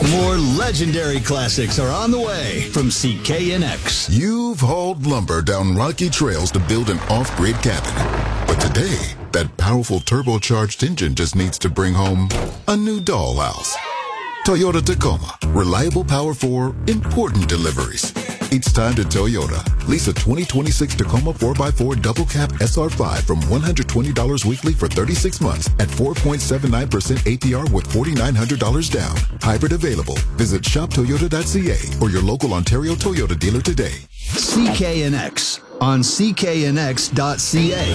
More legendary classics are on the way from CKNX. You've hauled lumber down rocky trails to build an off-grid cabin. But today, that powerful turbocharged engine just needs to bring home a new dollhouse. Toyota Tacoma. Reliable power for important deliveries. It's time to Toyota. Lease a 2026 Tacoma 4x4 double cab SR5 from $120 weekly for 36 months at 4.79% APR with $4,900 down. Hybrid available. Visit shoptoyota.ca or your local Ontario Toyota dealer today. CKNX on cknx.ca